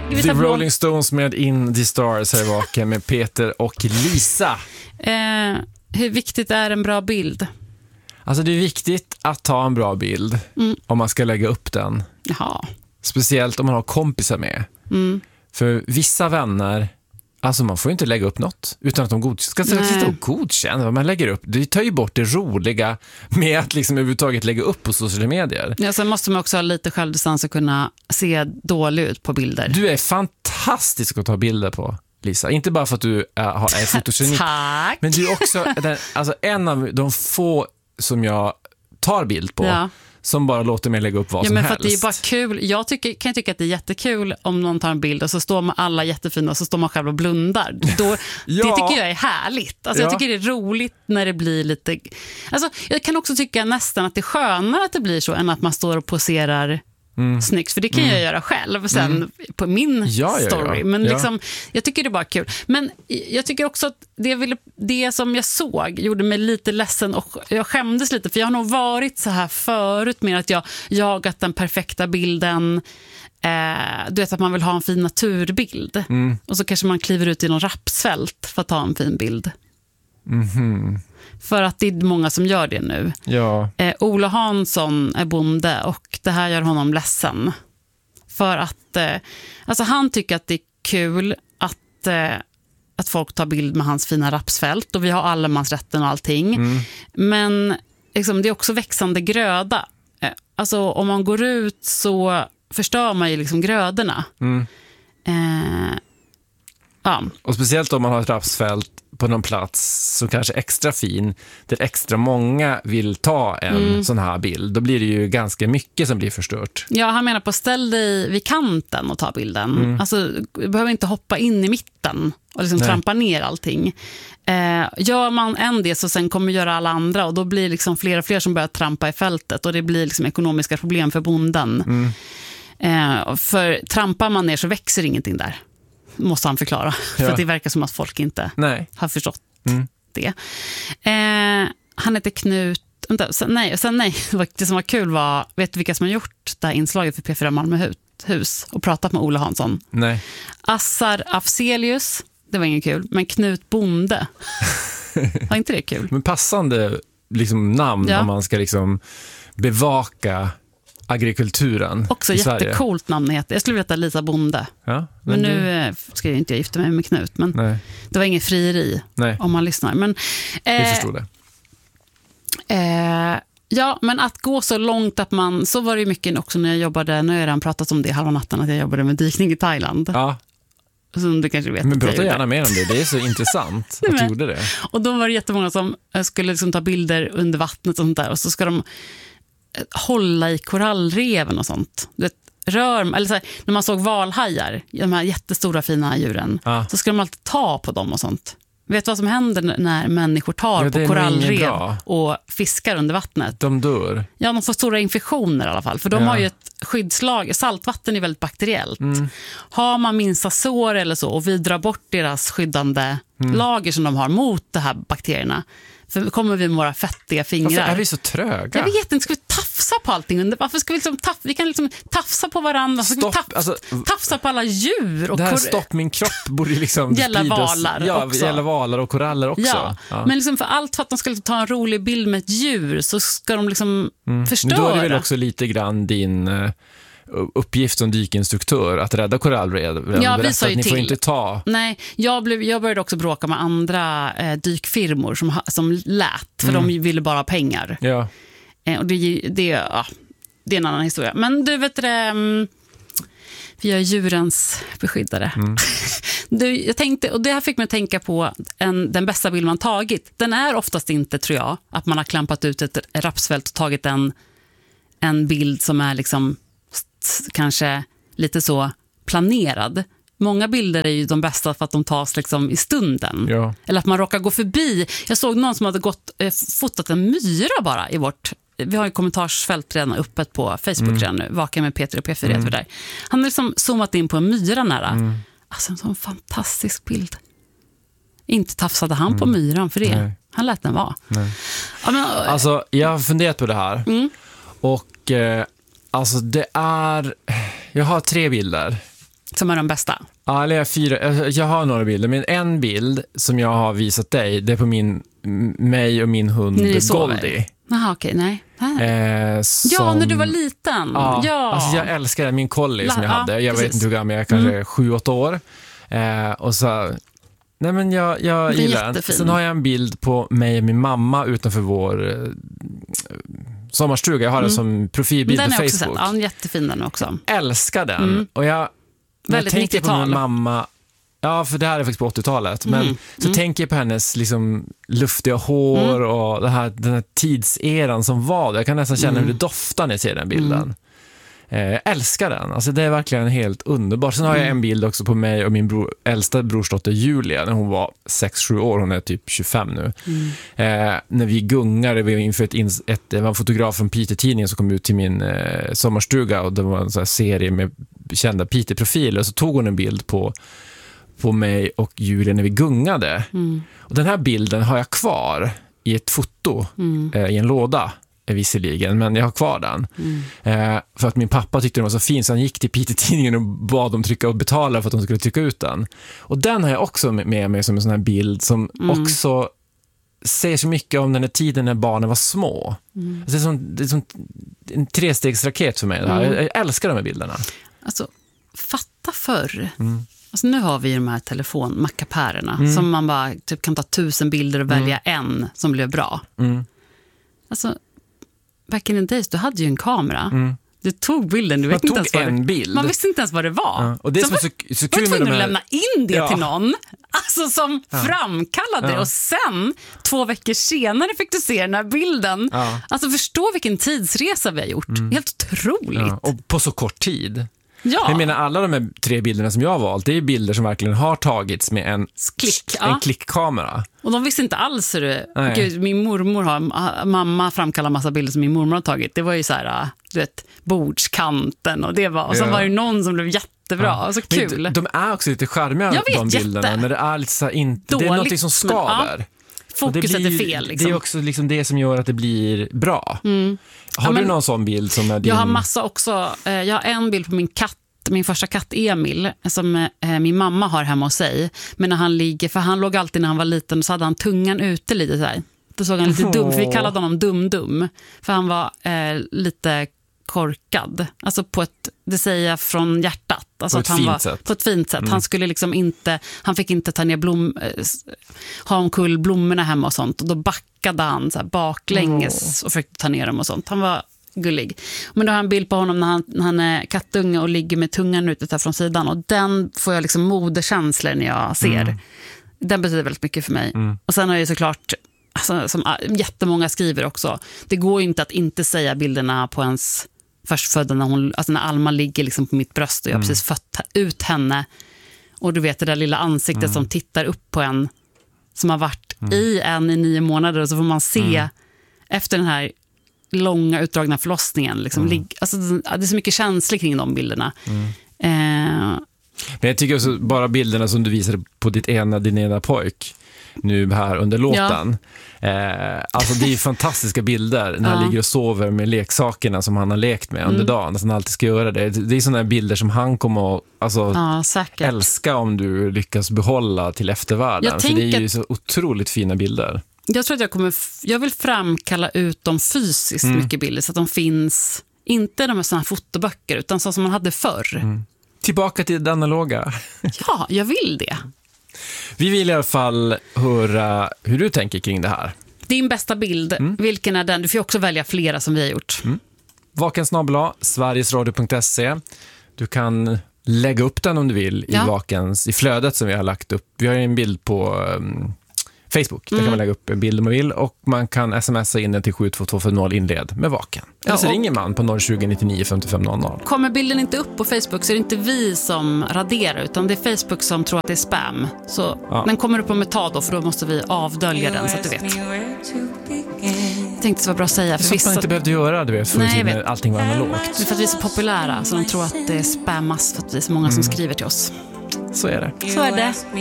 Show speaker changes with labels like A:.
A: The Rolling Stones med In the Stars här vaken med Peter och Lisa.
B: Hur viktigt är en bra bild?
A: Alltså det är viktigt att ta en bra bild om man ska lägga upp den.
B: Jaha.
A: Speciellt om man har kompisar med. För vissa vänner, alltså man får ju inte lägga upp något utan att de ska sitta och godkänna vad man lägger upp. Det tar ju bort det roliga med att liksom överhuvudtaget lägga upp på sociala medier.
B: Ja, så måste man också ha lite självdistans och kunna se dålig ut på bilder.
A: Du är fantastisk att ta bilder på, Lisa. Inte bara för att du är fotogenik.
B: Tack!
A: Men du är också en av de få som jag tar bild på. Ja. Som bara låter mig lägga upp vad som
B: men
A: helst.
B: För att det är bara kul. Jag kan tycka att det är jättekul om någon tar en bild och så står man alla jättefina och så står man själv och blundar. Då, det tycker jag är härligt. Alltså, jag tycker det är roligt när det blir lite... Alltså, jag kan också tycka nästan att det är skönare att det blir så än att man står och poserar snyggt. För det kan jag göra själv sen på min story. Men liksom, jag tycker det är bara kul. Men jag tycker också att det som jag såg gjorde mig lite ledsen och jag skämdes lite. För jag har nog varit så här förut med att jag jagat den perfekta bilden. Du vet att man vill ha en fin naturbild. Och så kanske man kliver ut i någon rapsfält för att ta en fin bild. För att det är många som gör det nu. Ja. Ola Hansson är bonde och det här gör honom ledsen. För att alltså han tycker att det är kul att folk tar bild med hans fina rapsfält och vi har allemansrätten och allting. Men liksom, det är också växande gröda. Alltså om man går ut så förstör man ju liksom grödorna. Ja.
A: Och speciellt om man har ett rapsfält på någon plats som kanske är extra fin, där extra många vill ta en sån här bild, då blir det ju ganska mycket som blir förstört.
B: Ja, han menar på ställ dig vid kanten och ta bilden. Alltså, du behöver inte hoppa in i mitten och liksom trampa ner allting. Gör man en det så sen kommer göra alla andra och då blir liksom fler och fler som börjar trampa i fältet och det blir liksom ekonomiska problem för bonden. För trampar man ner så växer ingenting där. Måste han förklara. För att det verkar som att folk inte har förstått det. Han heter Knut. Det som var kul var, vet du vilka som har gjort det här inslaget för P4 Malmöhus och pratat med Ola Hansson?
A: Nej.
B: Assar Afzelius, det var ingen kul, men Knut Bonde. Var inte det kul? Men
A: passande liksom namn om man ska liksom bevaka agrikulturen.
B: Också
A: i Sverige.
B: Jättecoolt namn heter. Jag skulle veta Lisa Bonde.
A: Ja,
B: men nu ska jag inte gifta mig med Knut. Men det var ingen frieri om man lyssnar. Men,
A: vi förstod det.
B: Ja, men att gå så långt att man... Så var det ju mycket också när jag jobbade... Nu har jag redan pratat om det halva natten att jag jobbade med dykning i Thailand.
A: Ja.
B: Som du kanske vet.
A: Men prata gärna mer om det. Det är så intressant att du gjorde det. Och
B: då var det jättemånga som skulle liksom ta bilder under vattnet och sånt där. Och så ska de hålla i korallreven och sånt. Eller så här, när man såg valhajar, de här jättestora fina djuren, så ska de alltid ta på dem och sånt. Vet du vad som händer när människor tar på korallrev och fiskar under vattnet?
A: De dör.
B: Ja, de får stora infektioner i alla fall. För de har ju ett skyddslag. Saltvatten är väldigt bakteriellt. Har man minsta sår eller så och vi drar bort deras skyddande lager som de har mot de här bakterierna, för kommer vi med våra fettiga fingrar.
A: Varför är vi så tröga?
B: Jag vet inte, ska vi tafsa på allting? Varför ska vi liksom vi kan liksom tafsa på varandra. Tafsa på alla djur. Och
A: det här stopp min kropp borde liksom
B: gälla valar också.
A: Gälla valar och koraller också.
B: Ja. Men liksom för allt för att de ska liksom ta en rolig bild med ett djur så ska de liksom förstöra.
A: Men då är det väl också lite grann din uppgift som dykinstruktör att rädda korallreven.
B: Ja, vi sa ju
A: ni
B: till.
A: Får inte ta.
B: Nej, jag började också bråka med andra dykfirmor som lät, för de ville bara ha pengar.
A: Ja.
B: Och det är en annan historia. Men du vet det, vi är djurens beskyddare. Jag tänkte, och det här fick mig att tänka på den bästa bild man tagit. Den är oftast inte, tror jag, att man har klampat ut ett rapsfält och tagit en bild som är liksom kanske lite så planerad. Många bilder är ju de bästa för att de tas liksom i stunden. Ja. Eller att man råkar gå förbi. Jag såg någon som hade fotat en myra bara i vårt... Vi har ju kommentarsfält redan öppet på Facebook redan nu. Vaken med Peter och P4 där. Han har liksom zoomat in på en myra nära. Alltså en sån fantastisk bild. Inte tafsade han på myran för det. Nej. Han lät den vara. Ja, men,
A: alltså, jag har funderat på det här. Och alltså det är... Jag har 3 bilder.
B: Som är de bästa?
A: Ja, eller 4. Jag har några bilder, men en bild som jag har visat dig, det är på mig och min hund Goldie.
B: Jaha, okej, nej. Ja, när du var liten. Ja.
A: Alltså jag älskar min collie som jag hade. Jag vet inte hur gammal jag är, kanske 7-8 år. Och så... Nej, men jag gillar den. Sen har jag en bild på mig och min mamma utanför vår sommarstuga. Jag har den som profilbild på Facebook.
B: Den är också jättefin den också.
A: Älskar den. Och jag tänker på min mamma... Ja, för det här är faktiskt på 80-talet. Men så tänker jag på hennes liksom luftiga hår och den här tidseran som var. Jag kan nästan känna hur det doftar när jag ser den bilden. Jag älskar den. Alltså det är verkligen helt underbart. Sen har jag en bild också på mig och min äldsta brorsdotter Julia när hon var 6-7 år. Hon är typ 25 nu. När vi gungade, vi inför det var en fotograf från Peter-tidningen som kom ut till min sommarstuga och det var en sån här serie med kända Peter-profiler. Så tog hon en bild på mig och Julia när vi gungade. Och den här bilden har jag kvar i ett foto i en låda visserligen, men jag har kvar den. För att min pappa tyckte den var så fin så han gick till Peter-tidningen och bad dem trycka och betala för att de skulle trycka ut den. Och den har jag också med mig som en sån här bild som också säger så mycket om den här tiden när barnen var små. Alltså det är som en 3-stegsraket för mig det här. Jag älskar de här bilderna.
B: Alltså, fatta förr. Alltså nu har vi de här telefonmackapärerna som man bara typ kan ta 1000 bilder och välja en som blev bra. Alltså, back in the days, du hade ju en kamera. Du tog bilden, du vet inte ens
A: en bild.
B: Man visste inte ens vad det var.
A: Ja. Och det som är så kul med de här...
B: att lämna in det till någon alltså som framkallade det. Och sen 2 veckor senare fick du se den här bilden. Alltså förstå vilken tidsresa vi har gjort. Helt otroligt.
A: Och på så kort tid. Jag menar alla de här 3 bilderna som jag har valt, det är bilder som verkligen har tagits med en klickkamera.
B: Och de visste inte alls hur det... Gud, min mormor mamma framkallar massa bilder som min mormor har tagit. Det var ju så här, du vet, bordskanten och det var... Och så var det någon som blev jättebra. Så kul.
A: Men de är också lite charmiga, de bilderna. När det är lite så här, det är något som skaver.
B: Fokuset är fel. Liksom.
A: Det är också liksom det som gör att det blir bra. Har du någon sån bild som är din...
B: Jag har massa också. Jag har en bild på min katt. Min första katt Emil som min mamma har hemma hos sig. Men när han ligger, för han låg alltid när han var liten så hade han tungan ute lite så här. Då såg han lite dum, för vi kallade honom dum-dum. För han var lite korkad. Alltså på ett, det säger jag från hjärtat. Alltså
A: på ett fint sätt.
B: Han skulle liksom inte, han fick inte ta ner ha omkull blommorna hemma och sånt. Och då backade han så här baklänges och försökte ta ner dem och sånt. Han var gullig. Men då har jag en bild på honom när han är kattunge och ligger med tungan ute där från sidan. Och den får jag liksom moderkänslor när jag ser. Den betyder väldigt mycket för mig. Och sen har jag såklart, alltså, som jättemånga skriver också, det går ju inte att inte säga bilderna på ens förstfödda när Alma ligger liksom på mitt bröst och jag har precis fött ut henne. Och du vet det där lilla ansiktet som tittar upp på en som har varit i 9 månader och så får man se efter den här långa utdragna förlossningen liksom, alltså, det är så mycket känslor kring de bilderna.
A: Men jag tycker också bara bilderna som du visade på din ena pojk nu här under låten. Alltså det är ju fantastiska bilder när han ligger och sover med leksakerna som han har lekt med under dagen. Alltså han alltid ska göra det. Det är sådana bilder som han kommer att älska om du lyckas behålla till eftervärlden. För det är ju så otroligt fina bilder.
B: Jag tror att jag vill framkalla ut dem fysiskt mycket bilder så att de finns, inte de här sådana fotoböcker utan så som man hade förr.
A: Tillbaka till det analoga.
B: Ja, jag vill det.
A: Vi vill i alla fall höra hur du tänker kring det här.
B: Din bästa bild, vilken är den? Du får också välja flera som vi har gjort.
A: Vakensnabel@sverigesradio.se. Du kan lägga upp den om du vill i flödet som vi har lagt upp. Vi har en bild på Facebook. Där kan man lägga upp en bild om man vill och man kan smsa in den till 72240 inled med Vaken. Eller så ringer man på 020 99 55 00.
B: Kommer bilden inte upp på Facebook så är det inte vi som raderar utan det är Facebook som tror att det är spam. Så den kommer upp om ett tag då för då måste vi avdölja den så att du vet. Jag tänkte det var bra att säga.
A: För vissa... man inte behövde göra det när allting var analogt.
B: Det är för att vi är så populära så de tror att det är spammas för att det är så många som skriver till oss.
A: Så är det.
B: Så är det.